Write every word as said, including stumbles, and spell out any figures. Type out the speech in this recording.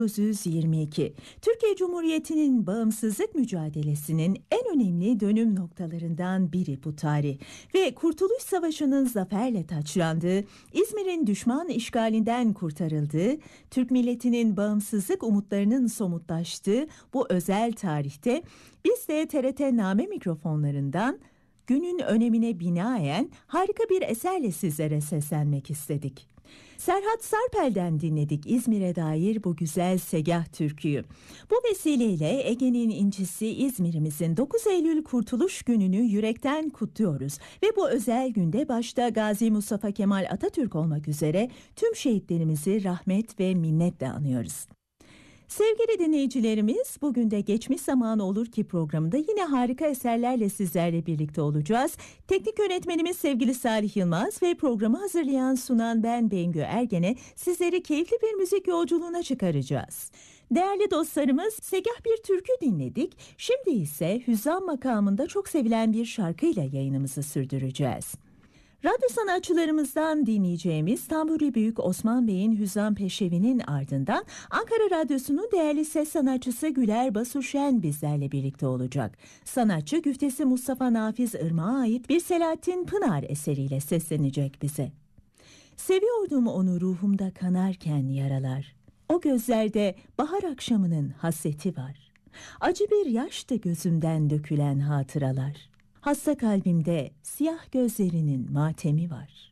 bin dokuz yüz yirmi iki, Türkiye Cumhuriyeti'nin bağımsızlık mücadelesinin en önemli dönüm noktalarından biri bu tarih ve Kurtuluş Savaşı'nın zaferle taçlandığı, İzmir'in düşman işgalinden kurtarıldığı, Türk milletinin bağımsızlık umutlarının somutlaştığı bu özel tarihte biz de T R T Name mikrofonlarından günün önemine binaen harika bir eserle sizlere seslenmek istedik. Serhat Sarpel'den dinledik İzmir'e dair bu güzel segah türküyü. Bu vesileyle Ege'nin incisi İzmir'imizin dokuz Eylül Kurtuluş Günü'nü yürekten kutluyoruz ve bu özel günde başta Gazi Mustafa Kemal Atatürk olmak üzere tüm şehitlerimizi rahmet ve minnetle anıyoruz. Sevgili dinleyicilerimiz, bugün de Geçmiş Zaman Olur Ki programında yine harika eserlerle sizlerle birlikte olacağız. Teknik yönetmenimiz sevgili Salih Yılmaz ve programı hazırlayan sunan ben Bengü Ergen'e sizleri keyifli bir müzik yolculuğuna çıkaracağız. Değerli dostlarımız, segah bir türkü dinledik. Şimdi ise hüzzam makamında çok sevilen bir şarkıyla yayınımızı sürdüreceğiz. Radyo sanatçılarımızdan dinleyeceğimiz Tamburi Büyük Osman Bey'in Hüzzam Peşevi'nin ardından Ankara Radyosu'nun değerli ses sanatçısı Güler Basurşen bizlerle birlikte olacak. Sanatçı güftesi Mustafa Nafiz Irmak'a ait bir Selahattin Pınar eseriyle seslenecek bize. Seviyordum onu ruhumda kanarken yaralar. O gözlerde bahar akşamının hasreti var. Acı bir yaştı gözümden dökülen hatıralar. Hasta kalbimde siyah gözlerinin matemi var.